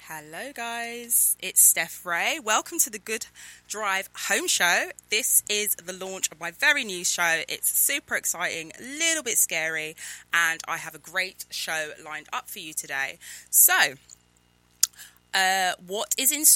Hello guys, it's Steph Ray. Welcome to the Good Drive Home Show. This is the launch of my very new show. It's super exciting, a little bit scary, and I have a great show lined up for you today. So, what is in